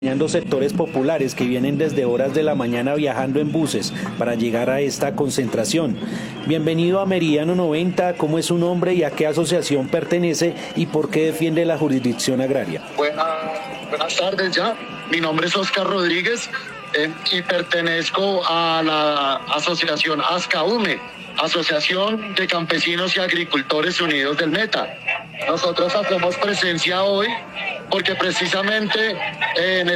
acompañando sectores populares que vienen desde horas de la mañana viajando en buses para llegar a esta concentración. Bienvenido a Meridiano 90, ¿cómo es su nombre y a qué asociación pertenece y por qué defiende la jurisdicción agraria? Buenas tardes ya, mi nombre es Oscar Rodríguez y pertenezco a la asociación ASCAUME, Asociación de Campesinos y Agricultores Unidos del Meta. Nosotros hacemos presencia hoy porque precisamente en